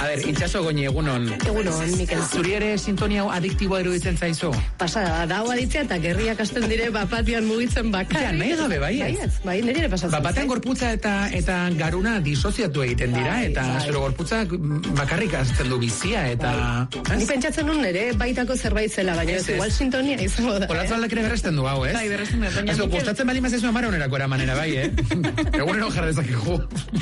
ber, Itxaso Goñi, egunon. Egunon, Mikel. Zuri ere sintonia adiktiboa iruditzen zaizu? Pasa, dago aditzea eta gerriak hasten dire bapatian mugitzen bakarrik. Ja, nahi gabe, baiet. Bai, nire ere pasatzen. Bapatean gorputza eta garuna disoziatu egiten dira, eta zure gorputza bakarrik hasten du bizia, eta... Ni pentsatzen nun nire baitako zerbait zela, baina ez igual sintonia izango da. Olatz baldak ere berresten du hau, ez? Bai, berresten du. Ez du, gustatzen bali mazezu amara onerako eramanera, bai, Egunero jarra dezakegu.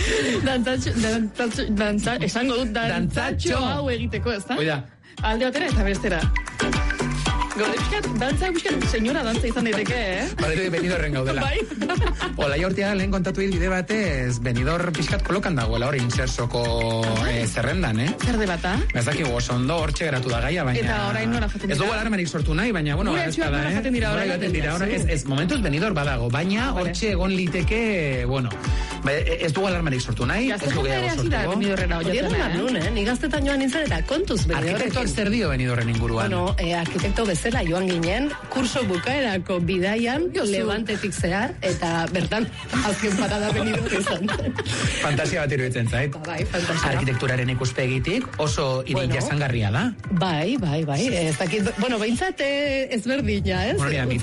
Esango dut dantzatxo hau egiteko, ez da? Oida. Alde batera eta bestera. Gaude pixkat, senyora dantza izan daiteke, Balete Benidorren gaudela. Bai. Ola jortia lehen kontatu bide batez, Benidorr pixkat kolokan dagoela hori insertsoko zerrendan, Zer de bata? Ez dakik oso ondo hortxe geratu da gaia, baina... Eta orain nora jaten dira. Ez dugu alarmarik sortu nahi, baina, bueno, ez da, jaten dira, ez momentuz Benidorr badago, baina hortxe egon liteke, bueno, ez dugu alarmarik sortu nahi, ez dugu gehiago sortuko. Ni gaztetan joan nintzen eta kontuz Benidorrekin. Arkitektoak zer dio Benidorren inguruan? Bueno, arkitekto bezala joan ginen, kurso bukaerako bidaian, Levantetik zehar, eta bertan azken parada Benidorr izan. Fantasia bat iruditzen zait. Bai, fantasia. Arkitekturaren ikuspegitik oso hiri jasangarria da. Bai. Ez dakit, bueno, behintzat ezberdina, ez?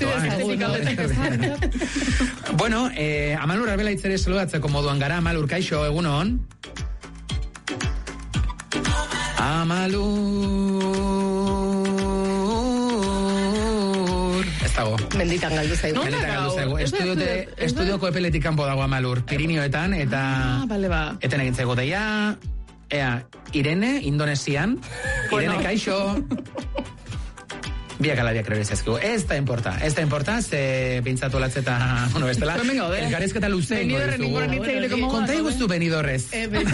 Bueno, Amalur Arbela itzere saludatzeko moduan gara. Amalur, kaixo, egunon? Amalur... Ez dago. Menditan galdu zaigu. Estudioko epeletik kanpo dago Amalur. Pirinioetan, eta... Eten egin zaigu deia... Irene, Indonesian. Irene, kaixo... Biak aladiak rebezazko. Ez da importa, ze pintzatu latzeta, bueno, bestela, elkarezketa luzein goizugu. Konta iguztu Benidorrez.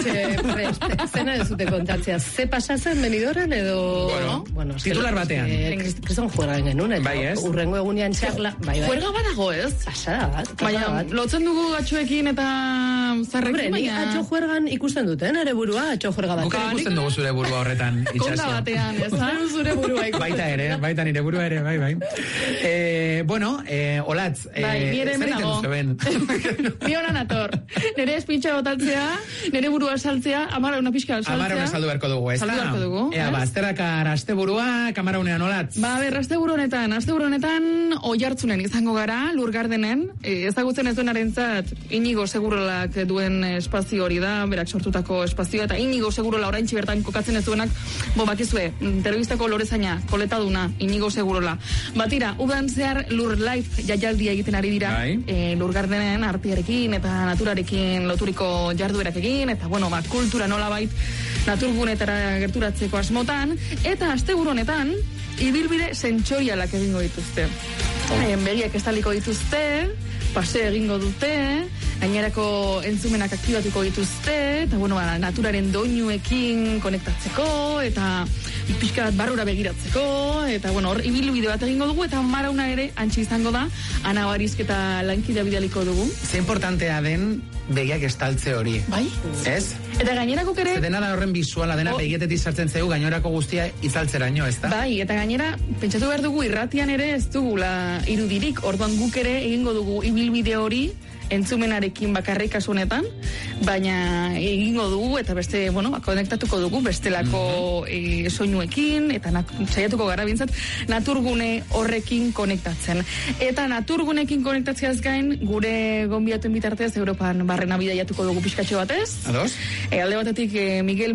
Zena dezute kontatzea, ze pasatzen Benidorren edo... Bueno, titular batean. Kriston juergan genuen, urrengo egunean txarla. Juerga badago, ez? Pasada bat. Baina, lotzen dugu atxoekin eta zarrekin, baina... Atxo juergan ikusten duten, ere burua, atxo juerga batean. Guk ikusten dugu zure burua horretan, Itxaso. Konta batean, ez da? Zure burua baita nire burua ere, bai. Bueno, Olatz, nire hemen dago. Ni honan ator. Nire espintxa botatzea, nire burua saltzea, amara una pixka saltzea. Amara una saldu beharko dugu, ez da? Saldu beharko dugu. Azterakar aste burua, kamara unean Olatz. Aste buru honetan, oihartzunen izango gara, Lurgardenen, ezagutzen ez duenarentzat, Inigo Segurolak duen espazio hori da, berak sortutako espazioa, eta Inigo Segurola oraintxe bertan kokatzen ez duenak, bakizue, telebistako lorezaina, koletaduna, Inigo Segurola. Batira, udan zehar Lur Life jaialdia egiten ari dira, Lurgardenen artearekin eta naturarekin loturiko jarduerakekin, eta bueno, kultura nolabait naturgunetara gerturatzeko asmotan, eta asteburu honetan, ibilbide sentsoialak egingo dituzte. Begiak estaliko dituzte, paseo egingo dute, gainerako entzumenak aktibatuko dituzte, eta bueno, naturaren doinuekin konektatzeko, eta pixka bat barrura begiratzeko, eta bueno, hor ibilbide bat egingo dugu, eta marauna ere antxe izango da, Ana Barizketa lankidea bidaliko dugu. Ze importantea den begiak estaltze hori. Bai? Ez? Eta gainerako ere... Dena da horren bisuala, dena begietetik sartzen zeu, gainerako guztia itzaltzeraino, ez da? Bai, eta gainera, pentsatu behar dugu irratian ere ez dugula irudirik, orduan guk ere egingo dugu ibilbide hori, entzumenarekin bakarrik kasu honetan, baina egingo dugu eta beste, bueno, konektatuko dugu bestelako soinuekin eta saiatuko gara bintzat naturgune horrekin konektatzen. Eta naturgunekin konektatzeaz gain gure gonbidatuen bitartez Europan barrena bidaiatuko dugu pixkatxo batez. Ados? Alde batetik Miguel